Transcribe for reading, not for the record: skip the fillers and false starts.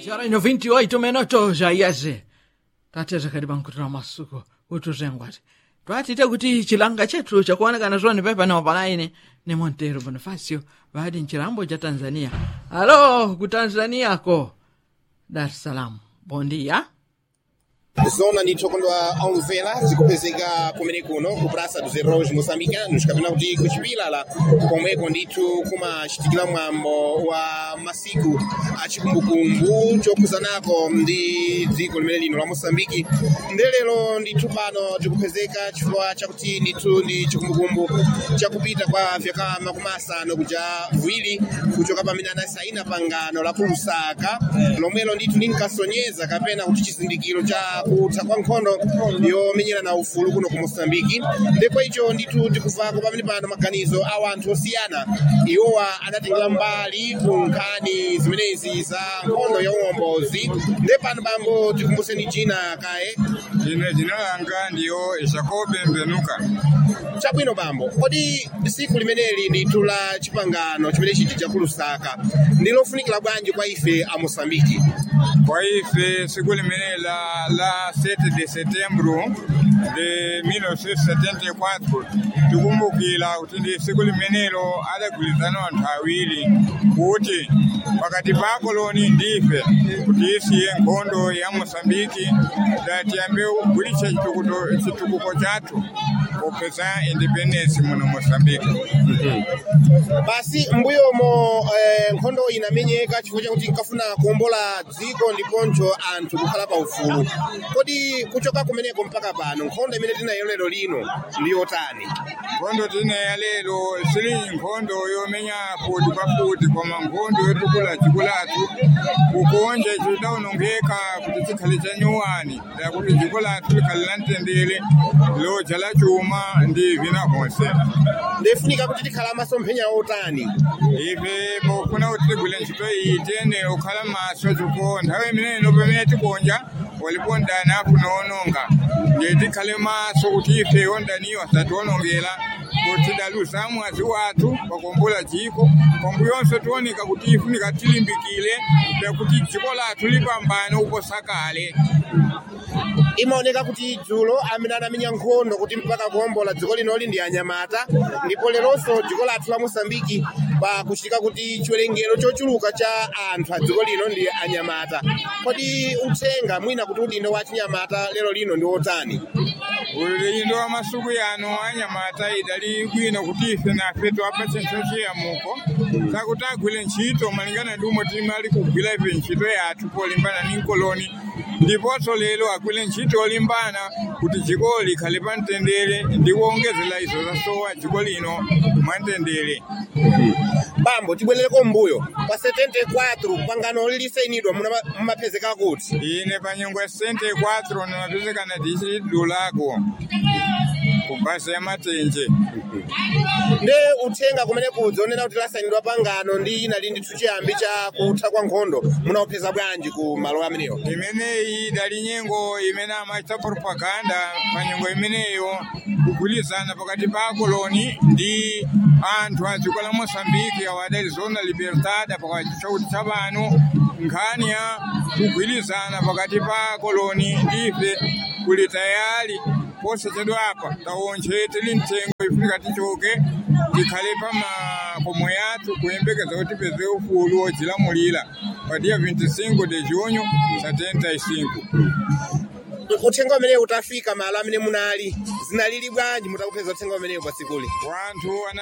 Zara ino 28 minutos zvaiyazve tatedza kati pankutira masuku utuzvengwati twatite kuti chilanga chetu chakuonekana zvoni pepano palaine nemontero bonifacio vadi nchirambo cha Tanzania. Halo ku Tanzania ko Dar es Salaam. Bom dia. Zona nditokondwa aumvera zikupezeka kumene kuno ku Praça dos Heróis Moçambicanos kapena kuti kuchipilala komweko ndithu kumachitikira mwambo wa masiku achikumbukumbu chokuzanako ndi dziko limene lino la Moçambique. Ndelero ndithu pano tikupezeka chifukwa chakuti ndithu ndi chikumbukumbu chakupita kwa vyaka makumi asanu kuja viwiri kuchoka pamene anasaina pangano la ku Lusaka lomwelo ndithu linkasonyeza kapena kuti chizindikiro cha kutha kwa nkhondo yomenyera na ufulu kuno ku Moçambique. Ndipo icho ndithu tikuvako pamene pano maganizo a anthu osiyana iwowa anatenga mbali ku nkhani zimenezi za nkhondo ya uwombozi. Nde pano bambo tikumbuseni jina kaye. Jina langa ndiyo Jacob Mbenuka. Chabwino bambo, kodi siku limeneli ndithu la chipangano chimene chiti cha ku Lusaka ndilofunikira bwanji kwa ife a Moçambique? Kwa ife siku limeneli la 7 de setembro de 1974 tikumbukira kuti ndi siku limenelo adagwirizana anthu awiri kuti pakati pa koloni ndife kuti isiye nkhondo ya Moçambique datiyambe kugwiritsa chitukuko chathu kupeza independence muno Moçambique. Basi mbuyomo nkhondo inamenyeka chifukwa chakuti nkafuna kuombola dziko ndiponso anthu kukhala pa ufulu. Kodi kuchoka kumeneko mpaka pano nkhondo imene tinayo lero lino ndi yotani? Nkhondo tinayo lero sili nkhondo yomenya futi kwa futi koma nkhondo yotukula dziko lathu kukonja chidawonongeka kuti chikhale chanyuwani kuti dziko lathu likhale la mtendere loja la chuma ndi vina vonse. Ndifunika kuti tikhala masomphenya otani ife pofuna kuti tigwire ntchito iyi tene ukhala maso chifukwa nthawi imene ino pamene tikonja walipondani afunawononga ndiye tikhale maso kuti ife ondaniyo asatiwonongera kuti dalusa mwazi wathu pakombola dziko kombu yonse tioneka kuti ifunika tilimbikire kuti dziko lathu lipambane kuposa kale. Imaoneka kuti dzulo amene anamenya nkhondo kuti mpaka kuombola dziko linoli ndi anyamata, ndipo leronso dziko lathu la Moçambique pakuchitika kuti chiwerengero chochuluka cha anthu a dziko lino ndi anyamata. Kodi uthenga mwina kuti udindo wa chinyamata lero lino ndi otani? Udindo wa masuku yano anyamata idali bwino kuti ife nafe twapa chinthu chiyamuko chakuti agwire ntchito malingana ndi umwe timali kugwira ife ntchito yathu polimbana ndi nkoloni ndiponso lero agwire ntchito olimbana kuti dziko likhale pa mtendere ndi kuongezera izo zasowa dziko lino mwamtendere. Bambo tibwerereko mbuyo pa 74 pangano lilisayinidwa mumapezeka kuti? Ine pa nyengo ya 74 nimapezekana tichidulako ku basa ya Matenje. Nde uthenga kumene kudzonena kuti lasayinidwa pangano ndi inali ndithu chiyambi cha kutha kwa nkhondo munaupeza bwanji ku malo amenewo? Imeneyi idali nyengo imene amachita propaganda pa nyengo imeneyo kugwirizana pakati pa koloni ndi anthu a dziko la Moçambique awadali zona libertada pakati chakuti cha pano nkhani ya kugwirizana pakati pa koloni ndife kuli tayali pose chedwa apa tawonche tili mtengo ifunika tichoke tikhale pa makomo yathu kuyembekeza kuti peze ufulu wodzilamulira pa dia 25 de junho 75. Uthenga umene utafika malo amene munali zinalili bwanji mutakupeza uthenga umenewo pa tsikuli? Wanthu